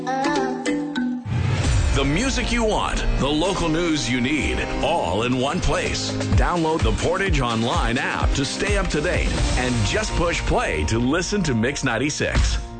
The music you want, the local news you need, all in one place. Download the Portage Online app to stay up to date and just push play to listen to Mix 96.